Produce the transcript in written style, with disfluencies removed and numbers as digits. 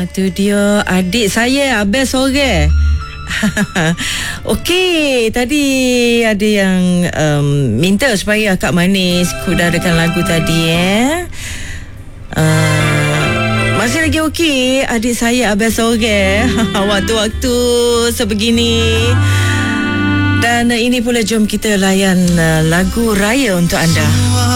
Tu dia adik saya Abel Sore. Okey, tadi ada yang minta supaya Akak Manis kudarkan lagu tadi masih lagi okey adik saya Abel Sore. Waktu-waktu sebegini. Dan ini pula jom kita layan lagu raya untuk anda.